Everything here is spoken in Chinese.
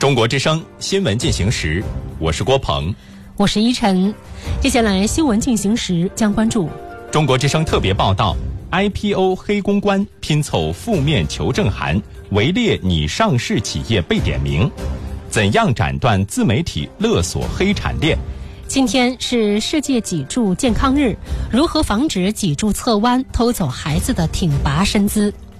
中国之声新闻进行时，我是郭鹏， 我是依晨。接下来新闻进行时将关注中国之声特别报道 IPO 黑公关拼凑负面求证函，围猎拟上市企业被点名，怎样斩断自媒体勒索黑产链？ 今天是世界脊柱健康日，如何防止脊柱侧弯偷走孩子的挺拔身姿？